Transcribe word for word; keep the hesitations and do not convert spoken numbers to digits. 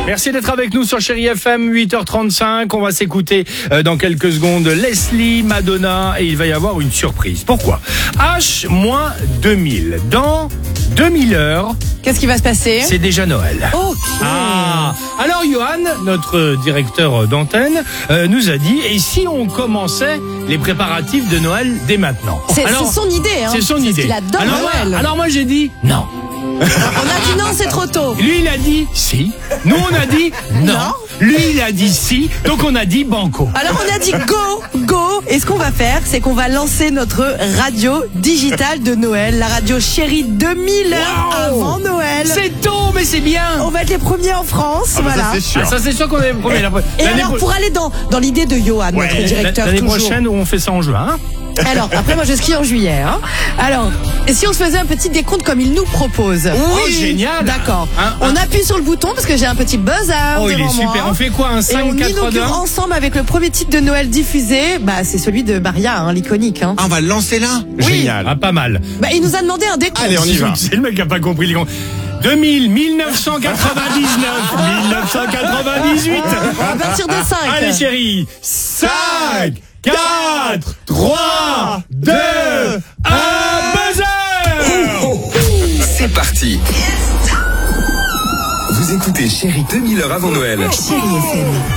Merci d'être avec nous sur Chérie F M, huit heures trente-cinq. On va s'écouter euh, dans quelques secondes Leslie, Madonna, et il va y avoir une surprise. Pourquoi ? H deux mille. Dans deux mille heures. Qu'est-ce qui va se passer ? C'est déjà Noël. Ok. Ah. Alors Johan, notre directeur d'antenne, euh, nous a dit, et si on commençait les préparatifs de Noël dès maintenant ? C'est, alors, c'est son idée, hein. C'est son c'est idée. Ce qu'il adore alors, Noël. moi, alors moi j'ai dit non. On a dit non, c'est trop tôt. Lui, il a dit si. Nous, on a dit non. Non. Lui, il a dit si. Donc, on a dit banco. Alors on a dit go, go. Et ce qu'on va faire, c'est qu'on va lancer notre radio digitale de Noël, la radio Chérie deux mille heures Wow. avant Noël. C'est tôt, mais c'est bien. On va être les premiers en France, Ah bah voilà. ça c'est sûr. Ah, ça, c'est sûr qu'on est les premiers. Et alors, pour aller dans, dans l'idée de Johan, Ouais, notre directeur l'année toujours. prochaine, on fait ça en juin. Hein. Alors, après, moi, je skie en juillet. Hein. Alors, et si on se faisait un petit décompte comme il nous propose ? Oui, génial. D'accord. Hein, on hein. appuie sur le bouton parce que j'ai un petit buzzer Oh, il devant est super. moi. On fait quoi, un Et cinq, on quatre, inaugure deux ensemble avec le premier titre de Noël diffusé. Bah, c'est celui de Maria, hein, l'iconique. Hein. Ah, on va le lancer là. Oui. Génial. Ah, pas mal. Bah, il nous a demandé un décompte. Allez, on y va. C'est le mec qui a pas compris les comptes. deux mille, mille neuf cent quatre-vingt-dix-neuf, mille neuf cent quatre-vingt-dix-huit. À partir de cinq. Allez, chérie. cinq, quatre, trois, deux, un, buzzer! C'est parti. Vous écoutez Chérie deux mille heures avant Noël. Chérie F M.